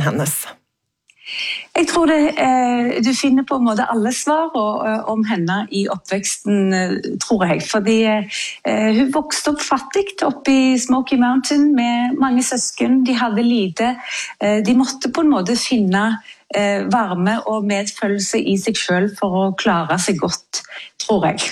hennes? Jeg tror du finner på en måte alle svar om henne i oppveksten, tror jeg. Fordi hun vokste opp fattig oppe i Smoky Mountain med mange søsken. De hadde lite. De måtte på en måte finne varme og medfølelse i seg selv for å klare seg godt, tror jeg.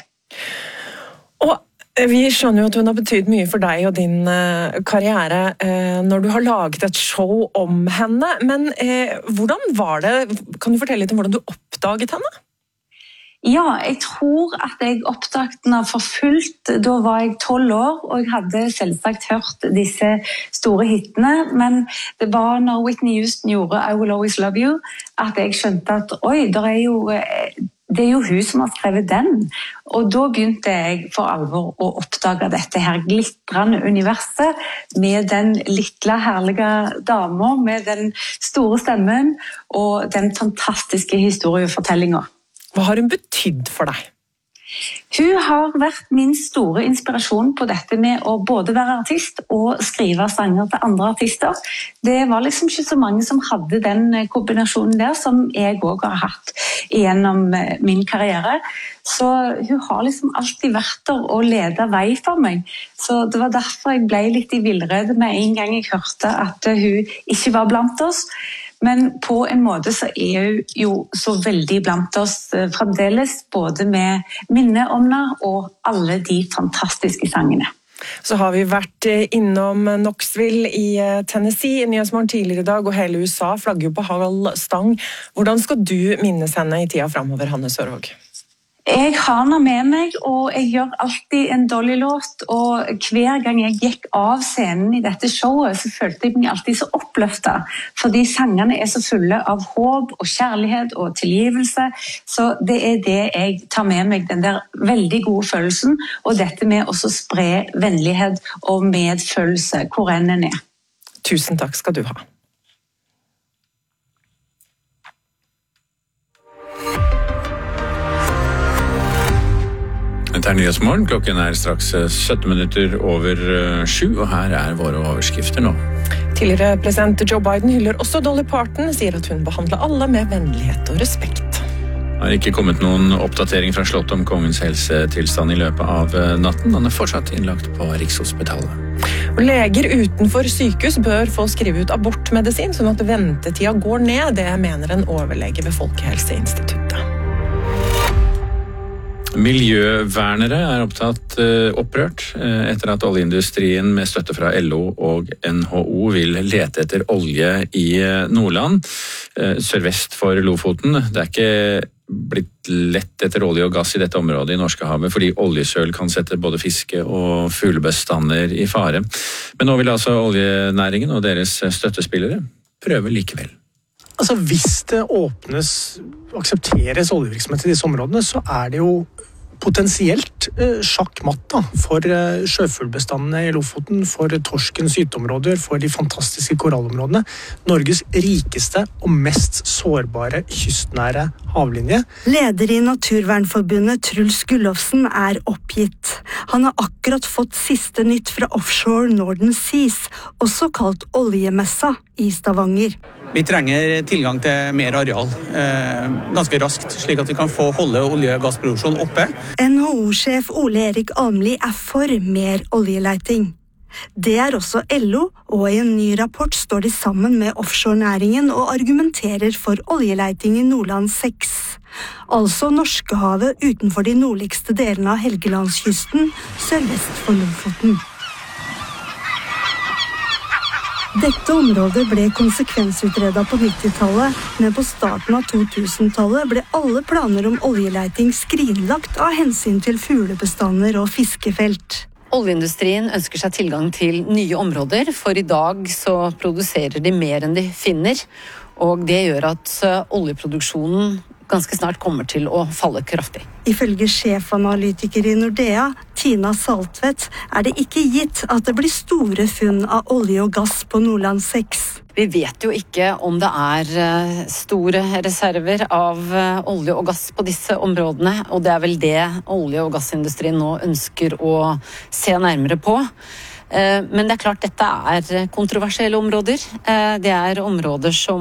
Og vi skjønner jo at hun har betydd mye for deg og din karriere når du har laget et show om henne, men hvordan var det? Kan du fortelle litt om hvordan du oppdaget henne? Ja, jeg tror at jeg oppdaget henne for fullt. Da var jeg 12 år, og jeg hadde selvsagt hørt disse store hitene, men det var når Whitney Houston gjorde I Will Always Love You, at jeg skjønte at oi, det er jo hun som har skrevet den. Og da begynte jeg for alvor å oppdage dette her glitrende universet med den lille herlige damen, med den store stemmen og den fantastiske historiefortellingen. Hva har hun betydd for deg? Hun har vært min store inspirasjon på dette med å både være artist og skrive sanger til andre artister. Det var liksom ikke så mange som hadde den kombinasjonen der, som jeg også har hatt gjennom min karriere. Så hun har liksom alltid vært der og ledet vei for meg. Så det var derfor jeg ble litt i villrede med en gang jeg hørte at hun ikke var blant oss. Men på en måte så er hun jo så veldig blant oss fremdeles, både med minne om henne og alle de fantastiske sangene. Så har vi vært innom Knoxville i Tennessee i Nyhetsmorgen tidligere i dag, og hele USA flagger jo på halv stang. Hvordan skal du minnes henne i tida fremover, Hanne Sørvåg? Jeg har henne med meg, og jeg gjør alltid en Dolly-låt, og hver gang jeg gikk av scenen i dette showet, så følte jeg meg alltid så oppløftet, fordi sangene er så fulle av håp og kjærlighet og tilgivelse, så det er det jeg tar med meg, den der veldig gode følelsen, og dette med å spre vennlighet og medfølelse, hvor enn den er. Tusen takk skal du ha. Dette er Nyhetsmorgen, klokken er straks 17 minutter over 7, og her er våre overskrifter nå. Tidligere president Joe Biden hyller også Dolly Parton, sier at hun behandler alle med vennlighet og respekt. Det har ikke kommet noen oppdatering fra Slottet om kongens helsetilstand i løpet av natten. Han er fortsatt innlagt på Rikshospitalet. Leger utenfor sykehus bør få skrive ut abortmedisin, sånn at ventetida går ned. Det mener en overlege ved Folkehelseinstituttet. Miljøvernere er opprørt etter at oljeindustrien med støtte fra LO og NHO vil lete etter olje i Nordland, sørvest for Lofoten. Det er ikke blitt lett etter olje og gass i dette området i Norskehavet, fordi oljesøl kan sette både fiske- og fuglebestander i fare. Men nå vil altså oljenæringen og deres støttespillere prøve likevel. Altså, hvis det aksepteres oljevirksomhet i disse områdene, så er det jo potensielt sjakkmatt for sjøfuglbestandene i Lofoten, for torskens gyteområder, for de fantastiske korallområdene. Norges rikeste og mest sårbare kystnære havlinje. Leder i Naturvernforbundet Truls Gullofsen er oppgitt. Han har akkurat fått siste nytt fra Offshore Northern Seas, også kalt oljemessa i Stavanger. Vi trenger tilgang til mer areal ganske raskt, slik at vi kan holde olje- og gassproduksjonen oppe. NHO-sjef Ole Erik Almli er for mer oljeleiting. Det er også LO, og i en ny rapport står de sammen med offshorenæringen og argumenterer for oljeleiting i Nordland 6. Altså Norskehavet utenfor de nordligste delene av Helgelandskysten, sørvest for Lofoten. Dette området ble konsekvensutredet på 90-tallet, men på starten av 2000-tallet ble alle planer om oljeleiting skrinlagt av hensyn til fuglebestander og fiskefelt. Oljeindustrien ønsker seg tilgang til nye områder, for i dag så produserer de mer enn de finner, og det gjør at oljeproduksjonen ganske snart kommer til å falle kraftig. Ifølge sjefanalytiker i Nordea, Tina Saltvedt, er det ikke gitt at det blir store funn av olje og gass på Nordland 6. Vi vet jo ikke om det er store reserver av olje og gass på disse områdene, og det er vel det olje- og gassindustrien nå ønsker å se nærmere på. Men det er klart dette er kontroversielle områder. Det er områder som